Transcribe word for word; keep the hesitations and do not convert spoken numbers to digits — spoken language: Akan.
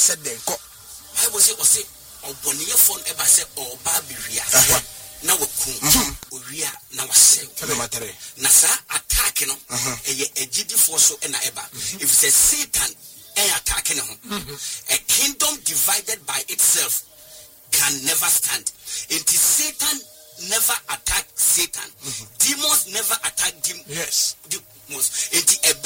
said they go. I was it was it or Bonnier phone ever said or Barbiria. Now we come Uria now say Nasa attacking a G D force and Eba. If it's a Satan attacking him, a kingdom divided by itself can never stand. It is Satan never attack Satan. Mm-hmm. Demons never attack demons. Yes. Demons. It is a